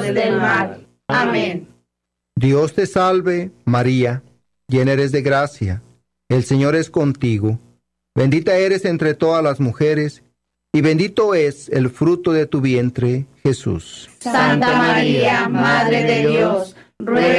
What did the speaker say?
del mal. Amén. Dios te salve, María, llena eres de gracia. El Señor es contigo. Bendita eres entre todas las mujeres, y bendito es el fruto de tu vientre, Jesús. Santa María, Madre de Dios, ruega